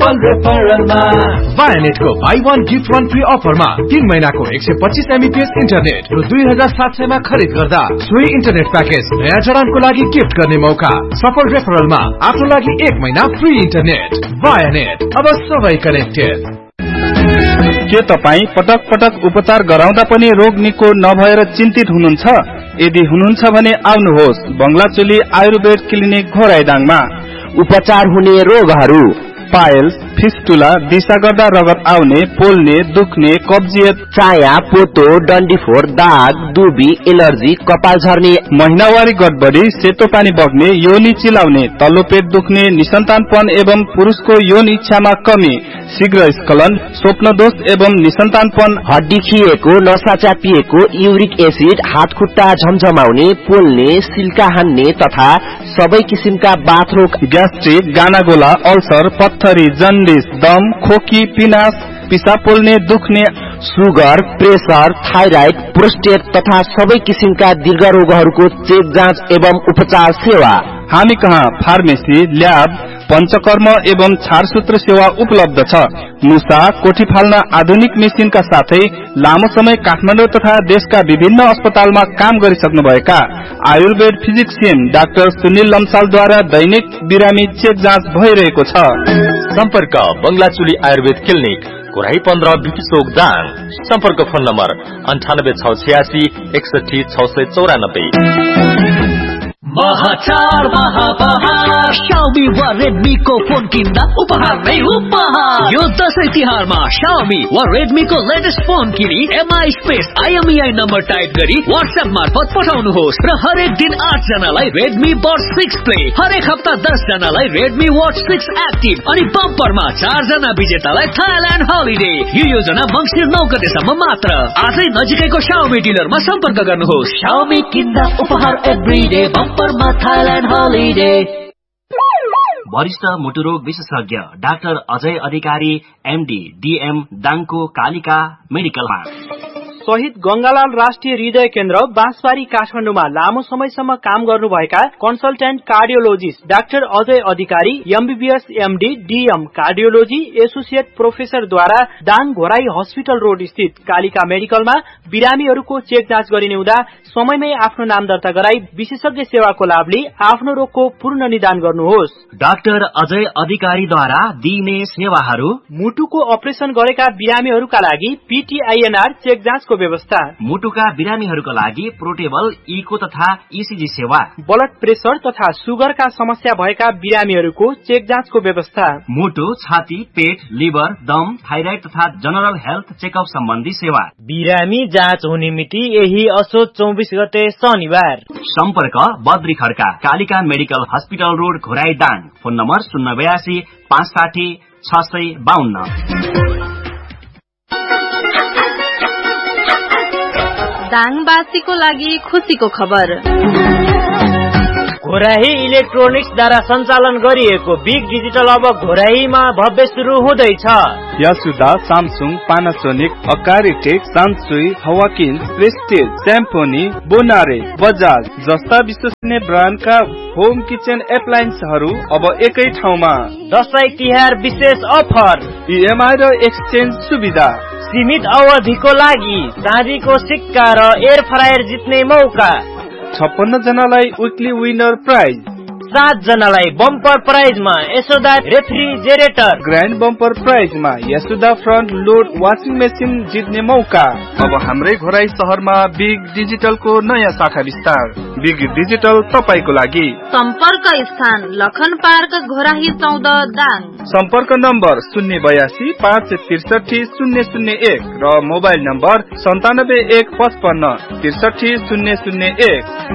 सफल रेफरलमा Vianet को buy one gift one free अफरमा 3 महिनाको 125 Mbps इन्टरनेट रु 2700 मा खरिद गर्दा सोही इन्टरनेट प्याकेज नयाँ जडानको लागि गिफ्ट गर्ने मौका। सफल रेफरलमा आफ्नो लागि 1 महिना फ्री इन्टरनेट। Vianet, अब सबै कनेक्टेड। के तपाई पटक पटक उपचार गराउँदा पनि रोग निको नभएर चिन्तित हुनुहुन्छ? यदि हुनुहुन्छ भने आउनुहोस् बंगलाचोली आयुर्वेद क्लिनिक घोराइडाङमा। उपचार हुने रोगहरू पाइल्स, फिस्टुला, दिशा गर्दा रगत आउने, पोल्ने, दुख्ने, कब्जियत, चाया, पोतो, डन्डीफोर, दाग, दुबी, एलर्जी, कपाल झर्ने, महिनावारी गडबडी, सेतो पानी बग्ने, योनि चिलाउने, तल्लो पेट दुख्ने, निसन्तानपन एवं पुरुषको यौन इच्छामा कमी, शीघ्र स्खलन, स्वप्न दोष एवं निसन्तानपन, हड्डी खिएको, नसा च्यापिएको, युरिक एसिड, हात खुट्टा झमझमाउने, पोल्ने, सिल्का हान्ने तथा सबै किसिमका बाथरोग, ग्यास्ट्रिक, गानागोला, अल्सर, पत्थरी, जन्डिस, दम, खोकी, पिनास, पिसाब पोल्ने, दुख्ने, सुगर, प्रेसर, थाइराइड, प्रोस्टेट तथा सबै किसिमका दीर्घ रोगहरूको चेक जाँच एवं उपचार सेवा। हामी कहाँ फार्मेसी, ल्याब, पंचकर्म एवं छारसूत्र सेवा उपलब्ध छ। मुसा, कोठी फाल्न आधुनिक मेसिनका साथै लामो समय काठमाडौँ तथा देशका विभिन्न अस्पतालमा काम गरिसक्नुभएका आयुर्वेद फिजिक्सियन डाक्टर सुनिल लम्सालद्वारा दैनिक बिरामी चेक जाँच भइरहेको छ। सम्पर्क बंगलाचोली आयुर्वेद क्लिनिक घोराई 15 बिपी चोक दाङ। सम्पर्क फोन नम्बर 98 686 61 694। महाचार महापहार Xiaomi वा Redmi को फोन किन्दा उपहार नै उपहार। यो दशैं तिहारमा Xiaomi वा Redmi को लेटेस्ट फोन किनी MI space IMEI number type गरी WhatsApp मार्फत पठाउनुहोस् र हरेक दिन 8 जनालाई Redmi Buds 6 Play, हरेक हप्ता 10 जनालाई Redmi Watch 6 Active अनि बम्परमा 4 जना विजेतालाई Thailand Holiday। यो योजना मङ्सिर 9 गतेसम्म मात्र। आजै नजिकैको Xiaomi डिलरमा सम्पर्क गर्नुहोस्। Xiaomi किन्दा उपहार एभ्रीडे Thailand Holiday। वरिष्ठ मुटुरोग विशेषज्ञ डाक्टर अजय अधिकारी MD DM दाङको कालिका मेडिकलमा। शहीद गंगालाल राष्ट्रिय हृदय केन्द्र बाँसबारी काठमाडौँमा लामो समयसम्म काम गर्नुभएका कन्सल्टेन्ट कार्डियोलोजिस्ट डाक्टर अजय अधिकारी MBBS MD DM cardiology associate प्रोफेसरद्वारा Dang Ghorahi hospital road स्थित कालिका मेडिकलमा बिरामीहरूको चेक जाँच गरिने हुँदा समयमै आफ्नो नाम दर्ता गराई विशेषज्ञ सेवाको लाभ लिई आफ्नो रोगको पूर्ण निदान गर्नुहोस्। डाक्टर अजय अधिकारीद्वारा दिइने सेवाहरू: मुटुको अपरेसन गरेका बिरामीहरूका लागि PTINR चेक जाँच व्यवस्था, मुटुका बिरामीहरूका लागि पोर्टेबल इको तथा ECG सेवा, ब्लड प्रेसर तथा सुगरका समस्या भएका बिरामीहरूको चेक जाँचको व्यवस्था, मुटु, छाती, पेट, लिभर, दम, थाइराइड तथा जनरल हेल्थ चेकअप सम्बन्धी सेवा। बिरामी जाँच हुने मिति यही असोज 24 गते शनिबार। सम्पर्क Badri Khadka Kalika medical hospital road Ghorahi Dang. Phone number 082 560 652। दाङवासीको लागि खुसीको खबर। घोराही इलेक्ट्रोनिक्सद्वारा सञ्चालन गरिएको बिग डिजिटल अब घोराहीमा भव्य सुरु हुँदैछ। यासुदा, Samsung, Panasonic, अकारी take, सान्सुई, हवाकिन, prestige, स्याम्फोनी, बोनारे, Bajaj जस्ता विश्वसनीय ब्रान्डका होम किचन एप्लायन्सहरू अब एकै ठाउँमा। दशैं तिहार विशेष अफर, EMI र एक्सचेन्ज सुविधा, सीमित अवधिको लागि चाँदीको सिक्का र एयर फ्रायर जित्ने मौका, 56 जनालाई विकली विनर प्राइज, 7 जनालाई bumper प्राइजमा Yashoda refrigerator, grand bumper प्राइजमा Yashoda front load washing machine जित्ने मौका। अब हाम्रै घोराई शहरमा बिग डिजिटलको नयाँ शाखा विस्तार। बिग डिजिटल तपाईको लागि। सम्पर्क स्थान लखन पार्क घोराही 14 दाङ। सम्पर्क नम्बर 082 563 001 र मोबाइल नम्बर 97 155 63 001।